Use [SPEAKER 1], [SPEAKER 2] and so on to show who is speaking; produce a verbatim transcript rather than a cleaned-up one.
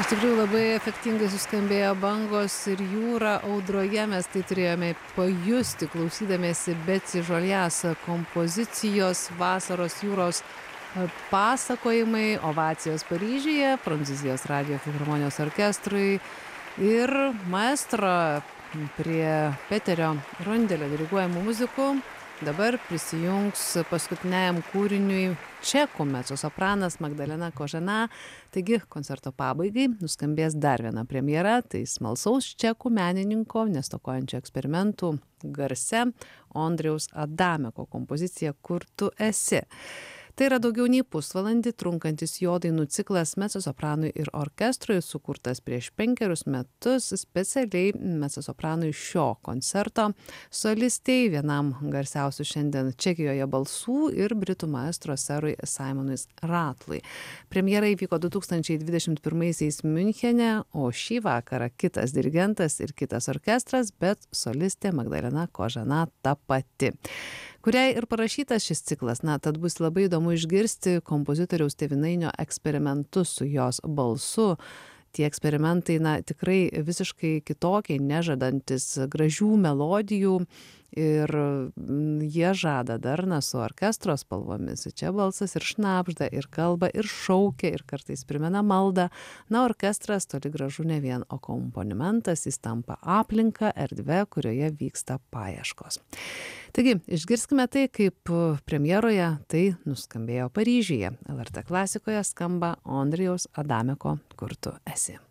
[SPEAKER 1] Iš tikrųjų labai efektingai suskambėjo bangos ir jūra audroje. Mes tai turėjome pajusti, klausydamiesi Betsy Žolias kompozicijos Vasaros jūros pasakojimai, ovacijos Paryžiuje, Prancūzijos radijo filharmonijos orkestrui ir maestro prie Peterio Rondelio diriguojamų muzikų. Dabar prisijungs paskutiniajam kūriniui čekų mecosopranas Magdalena Kožana. Taigi koncerto pabaigai nuskambės dar viena premjera, tai smalsaus čekų menininko, nestokojančio eksperimentų garse, Ondrijaus Adameko kompozicija Kur tu esi. Tai yra daugiau nei pusvalandį trunkantis jo dainų ciklas mecosopranui ir orkestrui, sukurtas prieš penkerius metus specialiai mecosopranui šio koncerto solistei, vienam garsiausių šiandien Čekijoje balsų ir britų maestro serui Simonui Ratlui. Premjera įvyko du tūkstančiai dvidešimt pirmaisiais Miunchene, o šį vakarą kitas dirigentas ir kitas orkestras, bet solistė Magdalena Kožana ta pati, kuriai ir parašytas šis ciklas. Na, tad bus labai įdomu išgirsti kompozitoriaus Tėvynainio eksperimentus su jos balsu. Tie eksperimentai, na, tikrai visiškai kitokie, nežadantis gražių melodijų ir jie žada darną su orkestro spalvomis. Čia balsas ir šnabžda, ir kalba, ir šaukia, ir kartais primena maldą. Na, orkestras toli gražu ne vien akompanimentas, jis tampa aplinka, erdve, kurioje vyksta paieškos. Taigi, išgirskime tai, kaip premjeroje tai nuskambėjo Paryžiuje. L R T klasikoje skamba Ondrijaus Adameko Kur tu esi.